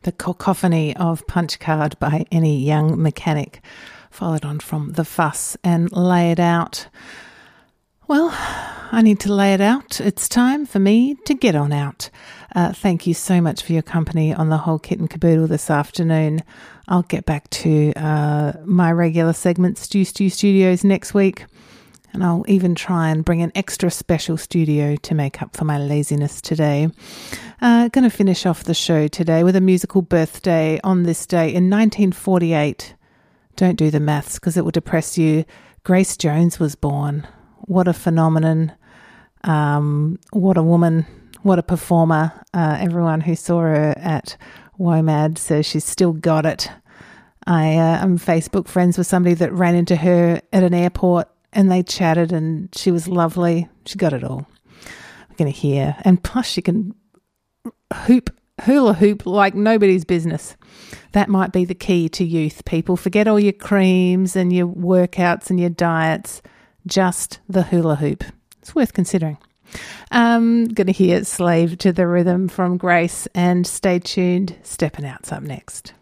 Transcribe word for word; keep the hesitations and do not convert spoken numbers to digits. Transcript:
The Cacophony of Punch Card by Any Young Mechanic, followed on from The Fuss and Lay It Out. Well, I need to lay it out. It's time for me to get on out. Uh, thank you so much for your company on the whole kit and caboodle this afternoon. I'll get back to uh, my regular segment, Stu Stu Studios, next week. And I'll even try and bring an extra special studio to make up for my laziness today. Uh, going to finish off the show today with a musical birthday on this day in nineteen forty-eight. Don't do the maths because it will depress you. Grace Jones was born. What a phenomenon. Um, what a woman. What a performer. Uh, everyone who saw her at WOMAD says she's still got it. I uh, am Facebook friends with somebody that ran into her at an airport and they chatted and she was lovely. She got it all. I'm going to hear. And plus she can hoop, hula hoop like nobody's business. That might be the key to youth, people. Forget all your creams and your workouts and your diets. Just the hula hoop. It's worth considering. I'm going to hear Slave to the Rhythm from Grace, and stay tuned. Stepping Out's up next.